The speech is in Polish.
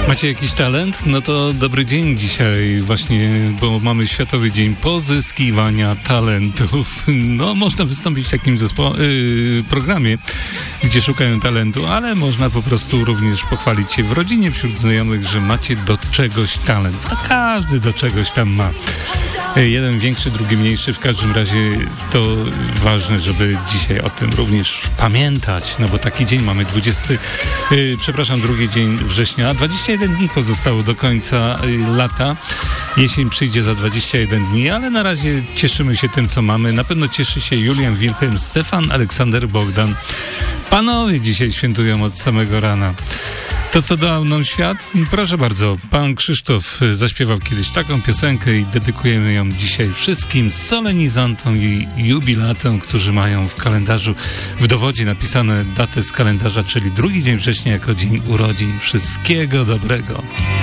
Macie jakiś talent? No to dobry dzień dzisiaj właśnie, bo mamy Światowy Dzień Pozyskiwania Talentów. No, można wystąpić w takim programie, gdzie szukają talentu, ale można po prostu również pochwalić się w rodzinie, wśród znajomych, że macie do czegoś talent. A każdy do czegoś tam ma. Jeden większy, drugi mniejszy. W każdym razie to ważne, żeby dzisiaj o tym również pamiętać, no bo taki dzień mamy, drugi dzień września. 21 dni pozostało do końca lata. Jesień przyjdzie za 21 dni, ale na razie cieszymy się tym, co mamy. Na pewno cieszy się Julian Wilhelm, Stefan, Aleksander, Bogdan. Panowie dzisiaj świętują od samego rana. To, co dał nam świat? Proszę bardzo, pan Krzysztof zaśpiewał kiedyś taką piosenkę i dedykujemy ją dzisiaj wszystkim solenizantom i jubilatom, którzy mają w kalendarzu, w dowodzie napisane datę z kalendarza, czyli 2 dzień września jako dzień urodzin. Wszystkiego dobrego.